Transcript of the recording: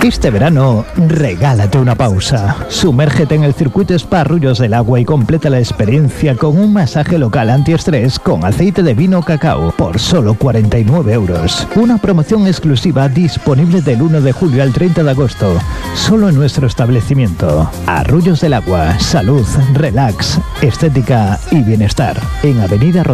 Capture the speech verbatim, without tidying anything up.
Este verano, regálate una pausa. Sumérgete en el circuito Spa Arroyos del Agua y completa la experiencia con un masaje local antiestrés con aceite de vino cacao por solo cuarenta y nueve euros. Una promoción exclusiva disponible del uno de julio al treinta de agosto, solo en nuestro establecimiento. Arroyos del Agua, salud, relax, estética y bienestar. En Avenida